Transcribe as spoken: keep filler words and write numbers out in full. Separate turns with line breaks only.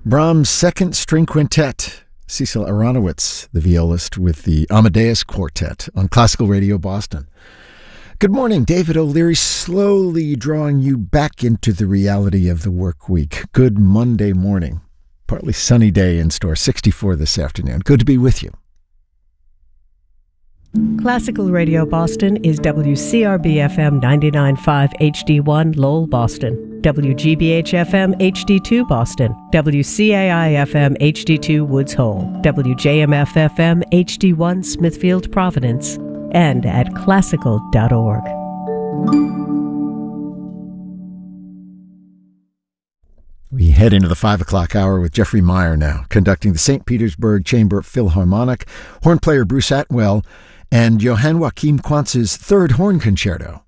Brahms' Second String Quintet. Cecil Aronowitz, the violist, with the Amadeus Quartet on Classical Radio Boston. Good morning, David O'Leary, slowly drawing you back into the reality of the work week. Good Monday morning. Partly sunny day in store, sixty-four this afternoon. Good to be with you.
Classical Radio Boston is W C R B F M ninety-nine point five H D one Lowell, Boston, W G B H F M H D two Boston, W C A I F M H D two Woods Hole, W J M F F M H D one Smithfield, Providence, and at classical dot org.
We head into the five o'clock hour with Jeffrey Meyer now, conducting the Saint Petersburg Chamber Philharmonic, horn player Bruce Atwell, and Johann Joachim Quantz's Third Horn Concerto.